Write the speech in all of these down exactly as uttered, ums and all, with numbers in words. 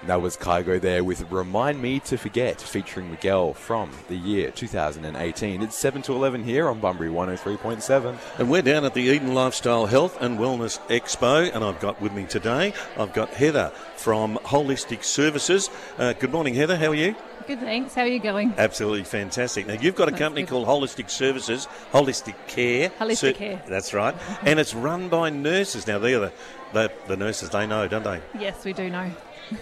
That was Kygo there with Remind Me to Forget, featuring Miguel from the year two thousand eighteen. It's seven to eleven here on Bunbury one oh three point seven. And we're down at the Eden Lifestyle Health and Wellness Expo, and I've got with me today, I've got Heather from Holistic Services. Uh, good morning, Heather. How are you? Good, thanks. How are you going? Absolutely fantastic. Now, you've got a That's company good. called Holistic Services, Holistic Care. Holistic Ser- Care. That's right. And it's run by nurses. Now, they're the, the, the nurses, they know, don't they? Yes, we do know.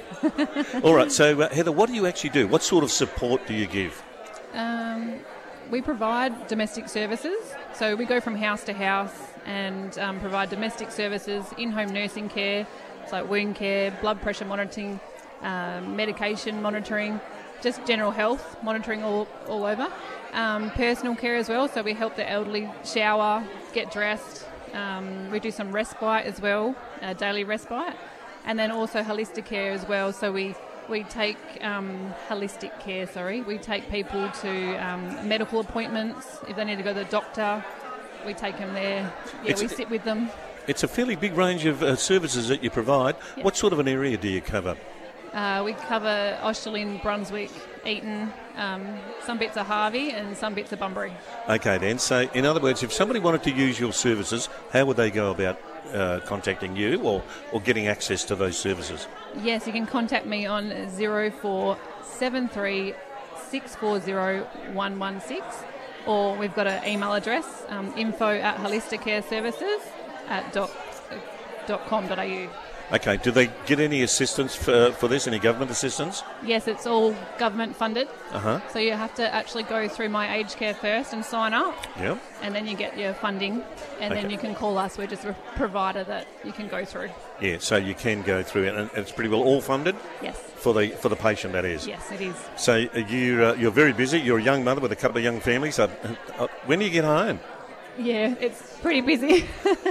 All right. So, uh, Heather, what do you actually do? What sort of support do you give? Um, we provide domestic services. So we go from house to house and um, provide domestic services, in-home nursing care, it's like wound care, blood pressure monitoring, um, medication monitoring, just general health monitoring all, all over. Um, personal care as well, so we help the elderly shower, get dressed. Um, we do some respite as well, uh, daily respite. And then also holistic care as well. So we, we take um, holistic care, sorry. We take people to um, medical appointments. If they need to go to the doctor, we take them there. Yeah, It's- we sit with them. It's a fairly big range of uh, services that you provide. Yeah. What sort of an area do you cover? Uh, we cover Australind, Brunswick, Eton, um, some bits of Harvey and some bits of Bunbury. Okay, then. So, in other words, if somebody wanted to use your services, how would they go about uh, contacting you or, or getting access to those services? Yes, you can contact me on zero four seven three six four zero one one six, or we've got an email address, um, info at holisticcareservices at dot, dot com dot au. Okay, do they get any assistance for, for this, any government assistance? Yes, it's all government funded, Uh-huh, so you have to actually go through My Aged Care first and sign up, yeah. and then you get your funding, and then Okay. you can call us. We're just a provider that you can go through. Yeah, so you can go through it, and it's pretty well all funded Yes, for the for the patient, that is. yes, it is. So uh, you, uh, you're very busy, you're a young mother with a couple of young families. Uh, uh, when do you get home? Yeah, it's pretty busy.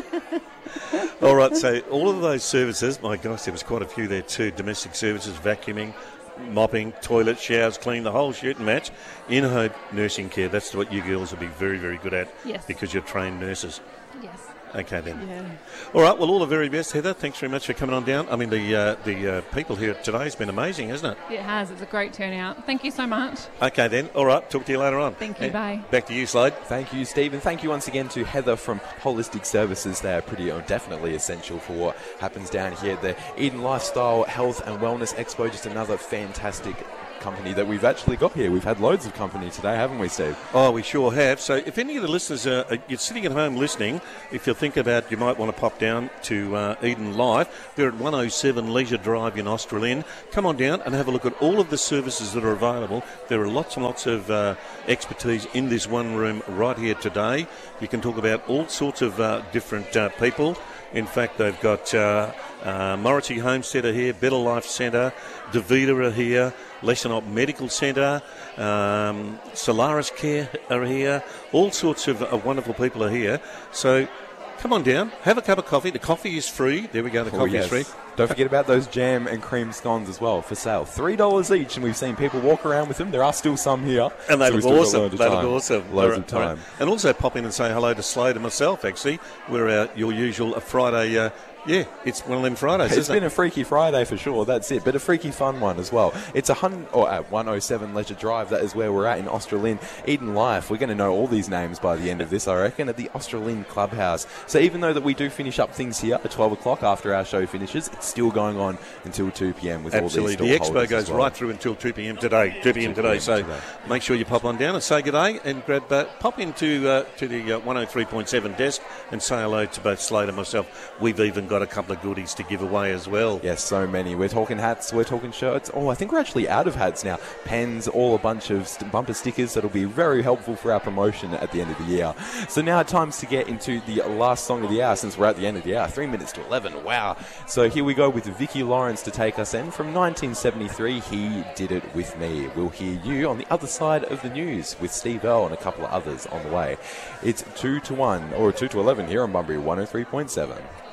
All right, so all of those services, my gosh, there was quite a few there too. Domestic services, vacuuming, mopping, toilet, showers, clean, the whole shooting match. In-home nursing care, that's what you girls will be very, very good at. Yes. Because you're trained nurses. Yes. Okay, then. Yeah. All right, well, all the very best, Heather. Thanks very much for coming on down. I mean, the uh, the uh, people here today has been amazing, hasn't it? It has. It's a great turnout. Thank you so much. Okay, then. All right, talk to you later on. Thank you. And Bye. Back to you, Slade. Thank you, Steve, and thank you once again to Heather from Holistic Services. They are pretty uh, definitely essential for what happens down here at the Eden Lifestyle Health and Wellness Expo. Just another fantastic company that we've actually got here. We've had loads of company today, haven't we, Steve? Oh, we sure have. So if any of the listeners are, are you're sitting at home listening, if you think about you might want to pop down to uh, Eden Life, they're at one oh seven Leisure Drive in Australind. Come on down and have a look at all of the services that are available. There are lots and lots of uh, expertise in this one room right here today. You can talk about all sorts of uh, different uh, people. In fact, they've got uh, uh, Morrissey Homestead are here, Better Life Centre, Davida are here, Lessenop Medical Centre, um, Solaris Care are here. All sorts of uh, wonderful people are here. So come on down, have a cup of coffee. The coffee is free. There we go, the Oh, coffee yes. is free. Don't forget about those jam and cream scones as well for sale. three dollars each, and we've seen people walk around with them. There are still some here. And they so we've look still got awesome. loads of They look time. awesome. Loads All of right, all right. time. And also pop in and say hello to Slade and myself, actually. We're uh, your usual uh, Friday. Uh, yeah, it's one of them Fridays, It's isn't been it? a freaky Friday for sure, that's it. But a freaky fun one as well. It's a hundred, or at one oh seven Leisure Drive, that is where we're at in Australind. Eden Life, we're going to know all these names by the end of this, I reckon, at the Australind Clubhouse. So even though that we do finish up things here at twelve o'clock after our show finishes, it's still going on until two p.m. with Absolutely. all these The stall expo holders goes as well. right through until two p.m. today. two p.m. today. So today. make sure you pop on down and say good day and grab, uh, pop into uh, to the uh, one oh three point seven desk and say hello to both Slade and myself. We've even got a couple of goodies to give away as well. Yes, so many. We're talking hats, we're talking shirts. Oh, I think we're actually out of hats now. Pens, all a bunch of st- bumper stickers that'll be very helpful for our promotion at the end of the year. So now time's to get into the last song of the hour, since we're at the end of the hour. Three minutes to eleven. Wow. So here we go with Vicky Lawrence to take us in. From nineteen seventy-three, He Did It With Me. We'll hear you on the other side of the news with Steve Earle and a couple of others on the way. It's two to one, or two to eleven here on Bunbury one oh three point seven.